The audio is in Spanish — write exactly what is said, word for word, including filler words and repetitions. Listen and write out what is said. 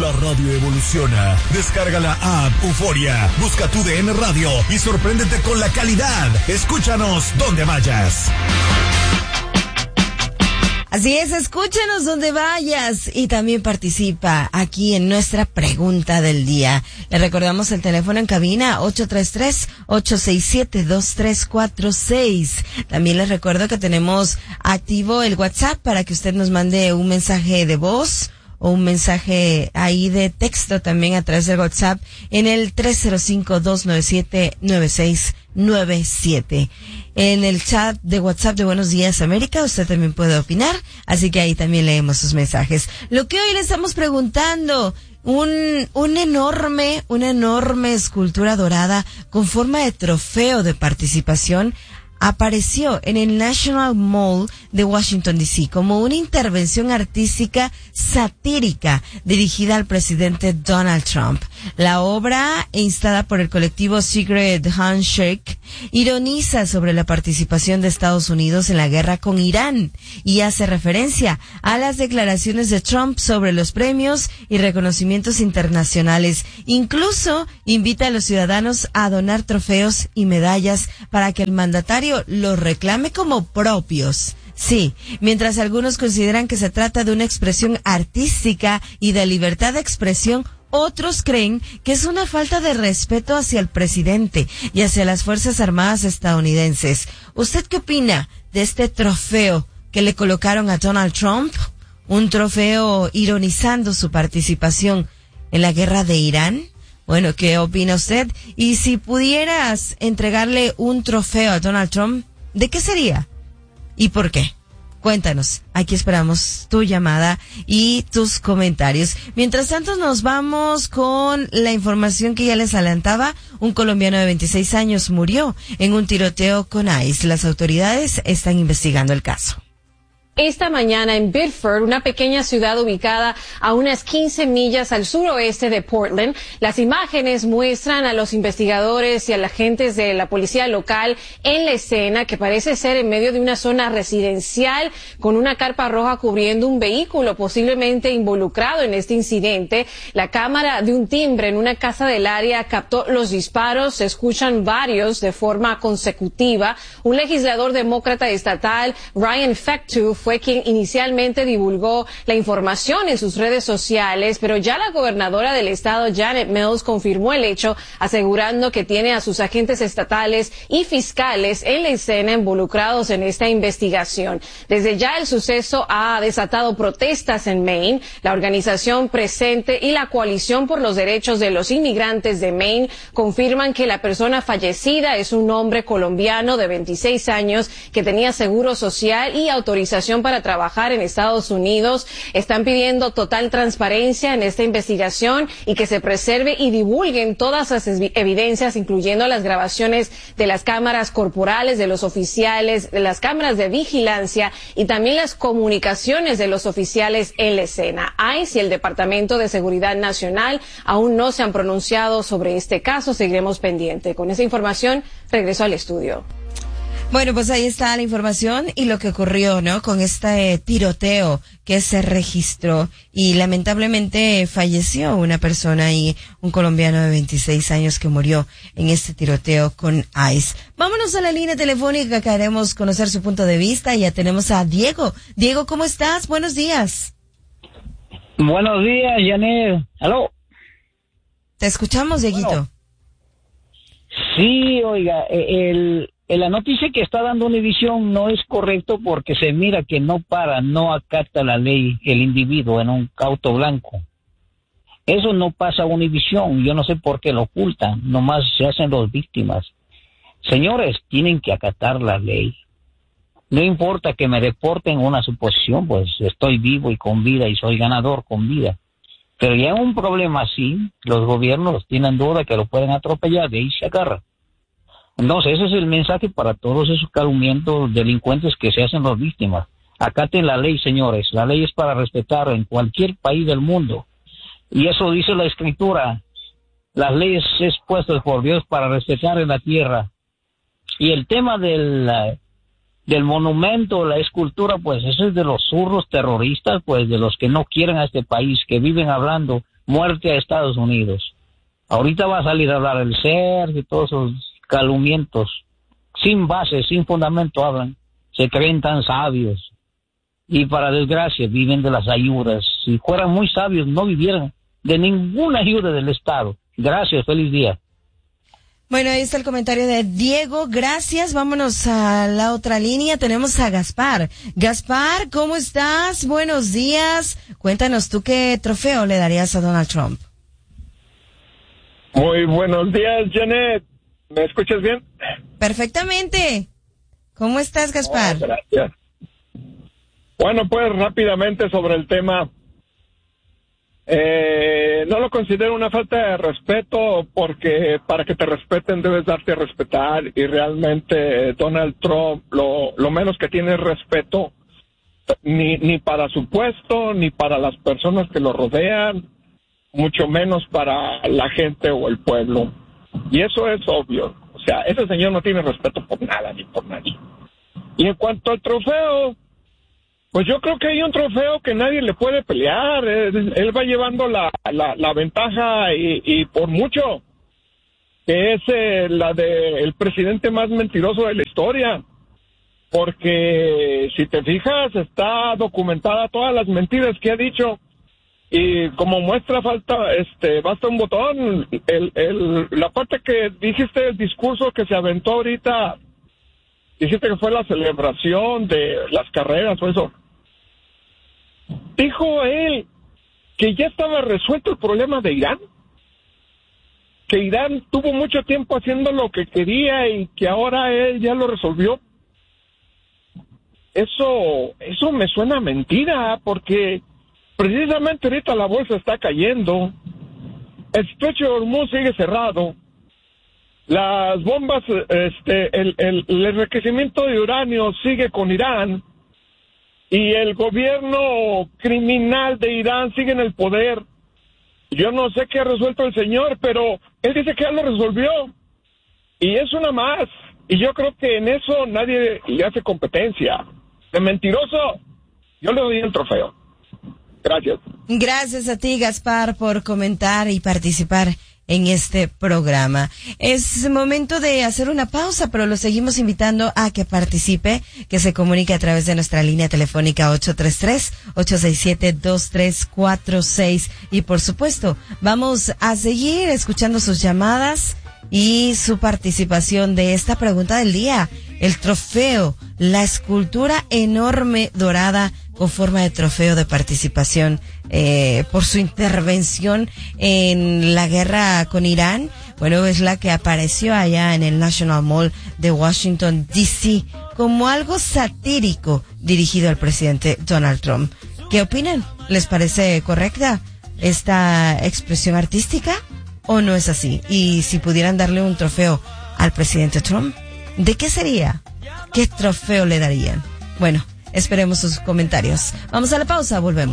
La radio evoluciona. Descarga la app Euforia, busca tu D N Radio y sorpréndete con la calidad. Escúchanos donde vayas. Así es, escúchanos donde vayas y también participa aquí en nuestra pregunta del día. Le recordamos el teléfono en cabina ocho tres tres, ocho seis siete, dos tres cuatro seis. También les recuerdo que tenemos activo el WhatsApp para que usted nos mande un mensaje de voz o un mensaje ahí de texto también a través del WhatsApp en el tres cero cinco, dos nueve siete, nueve seis nueve siete. En el chat de WhatsApp de Buenos Días América usted también puede opinar, así que ahí también leemos sus mensajes. Lo que hoy le estamos preguntando, un, un enorme, una enorme escultura dorada con forma de trofeo de participación apareció en el National Mall de Washington, D C como una intervención artística satírica dirigida al presidente Donald Trump. La obra, instada por el colectivo Secret Handshake, ironiza sobre la participación de Estados Unidos en la guerra con Irán y hace referencia a las declaraciones de Trump sobre los premios y reconocimientos internacionales. Incluso invita a los ciudadanos a donar trofeos y medallas para que el mandatario los reclame como propios. Sí, mientras algunos consideran que se trata de una expresión artística y de libertad de expresión, otros creen que es una falta de respeto hacia el presidente y hacia las Fuerzas Armadas estadounidenses. ¿Usted qué opina de este trofeo que le colocaron a Donald Trump? Un trofeo ironizando su participación en la guerra de Irán. Bueno, ¿qué opina usted? Y si pudieras entregarle un trofeo a Donald Trump, ¿de qué sería? ¿Y por qué? Cuéntanos, aquí esperamos tu llamada y tus comentarios. Mientras tanto nos vamos con la información que ya les adelantaba. Un colombiano de veintiséis años murió en un tiroteo con ICE. Las autoridades están investigando el caso. Esta mañana en Biddeford, una pequeña ciudad ubicada a unas quince millas al suroeste de Portland, las imágenes muestran a los investigadores y a los agentes de la policía local en la escena, que parece ser en medio de una zona residencial con una carpa roja cubriendo un vehículo posiblemente involucrado en este incidente. La cámara de un timbre en una casa del área captó los disparos, se escuchan varios de forma consecutiva. Un legislador demócrata estatal, Ryan Fecteau, fue quien inicialmente divulgó la información en sus redes sociales, pero ya la gobernadora del estado, Janet Mills, confirmó el hecho, asegurando que tiene a sus agentes estatales y fiscales en la escena involucrados en esta investigación. Desde ya el suceso ha desatado protestas en Maine. La organización Presente y la Coalición por los Derechos de los Inmigrantes de Maine confirman que la persona fallecida es un hombre colombiano de veintiséis años que tenía seguro social y autorización para trabajar en Estados Unidos. Están pidiendo total transparencia en esta investigación y que se preserve y divulguen todas las evidencias, incluyendo las grabaciones de las cámaras corporales de los oficiales, de las cámaras de vigilancia y también las comunicaciones de los oficiales en la escena. ICE y el Departamento de Seguridad Nacional aún no se han pronunciado sobre este caso. Seguiremos pendiente. Con esa información, regreso al estudio. Bueno, pues ahí está la información y lo que ocurrió, ¿no? Con este tiroteo que se registró y lamentablemente falleció una persona y un colombiano de veintiséis años que murió en este tiroteo con ICE. Vámonos a la línea telefónica, queremos conocer su punto de vista y ya tenemos a Diego. Diego, ¿cómo estás? Buenos días. Buenos días, Janet. ¿Aló? Te escuchamos, Dieguito. Bueno. Sí, oiga, el... la noticia que está dando Univisión no es correcto porque se mira que no para, no acata la ley el individuo en un auto blanco. Eso no pasa a Univisión, yo no sé por qué lo ocultan, nomás se hacen los víctimas. Señores, tienen que acatar la ley. No importa que me deporten una suposición, pues estoy vivo y con vida y soy ganador con vida. Pero ya en un problema así, los gobiernos tienen duda que lo pueden atropellar, de ahí se agarra. Entonces, ese es el mensaje para todos esos calumnientos delincuentes que se hacen las víctimas. Acaten la ley, señores. La ley es para respetar en cualquier país del mundo. Y eso dice la Escritura. Las leyes es puestas por Dios para respetar en la tierra. Y el tema del, del monumento, la escultura, pues eso es de los zurros terroristas, pues de los que no quieren a este país, que viven hablando muerte a Estados Unidos. Ahorita va a salir a hablar el C E R y todos esos calumnientos, sin base, sin fundamento hablan, se creen tan sabios y para desgracia viven de las ayudas. Si fueran muy sabios no vivieran de ninguna ayuda del Estado. Gracias, feliz día. Bueno, ahí está el comentario de Diego, gracias. Vámonos a la otra línea, tenemos a Gaspar. Gaspar, ¿cómo estás? Buenos días. Cuéntanos tú qué trofeo le darías a Donald Trump. Muy buenos días, Janet. ¿Me escuchas bien? Perfectamente. ¿Cómo estás, Gaspar? Oh, gracias. Bueno, pues rápidamente sobre el tema. Eh, no lo considero una falta de respeto porque para que te respeten debes darte a respetar y realmente Donald Trump lo, lo menos que tiene es respeto ni, ni para su puesto, ni para las personas que lo rodean, mucho menos para la gente o el pueblo. Y eso es obvio. O sea, ese señor no tiene respeto por nada ni por nadie. Y en cuanto al trofeo, pues yo creo que hay un trofeo que nadie le puede pelear. Él, él va llevando la, la, la ventaja y, y por mucho, que es eh, la de el presidente más mentiroso de la historia. Porque si te fijas, está documentada todas las mentiras que ha dicho. Y como muestra falta, este, basta un botón. El, el, la parte que dijiste del discurso que se aventó ahorita, dijiste que fue la celebración de las carreras o eso. Dijo él que ya estaba resuelto el problema de Irán, que Irán tuvo mucho tiempo haciendo lo que quería y que ahora él ya lo resolvió. Eso, eso me suena a mentira, porque precisamente ahorita la bolsa está cayendo, el estrecho de Hormuz sigue cerrado, las bombas, este, el, el, el enriquecimiento de uranio sigue con Irán, y el gobierno criminal de Irán sigue en el poder. Yo no sé qué ha resuelto el señor, pero él dice que ya lo resolvió. Y es una más. Y yo creo que en eso nadie le hace competencia. De mentiroso, yo le doy el trofeo. Gracias. Gracias a ti, Gaspar, por comentar y participar en este programa. Es momento de hacer una pausa, pero lo seguimos invitando a que participe, que se comunique a través de nuestra línea telefónica ocho tres tres, ocho seis siete, dos tres cuatro seis. Y por supuesto, vamos a seguir escuchando sus llamadas y su participación de esta pregunta del día. El trofeo, la escultura enorme dorada con forma de trofeo de participación eh, por su intervención en la guerra con Irán. Bueno, es la que apareció allá en el National Mall de Washington, D C como algo satírico dirigido al presidente Donald Trump. ¿Qué opinan? ¿Les parece correcta esta expresión artística o no es así? Y si pudieran darle un trofeo al presidente Trump, ¿de qué sería? ¿Qué trofeo le darían? Bueno, esperemos sus comentarios. Vamos a la pausa, volvemos.